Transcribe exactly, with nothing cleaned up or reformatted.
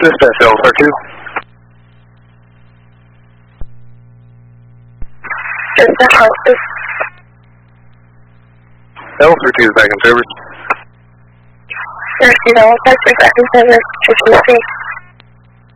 Dispatch Alpha two. Just the house. Alpha two is back in service. There's no back in service. Just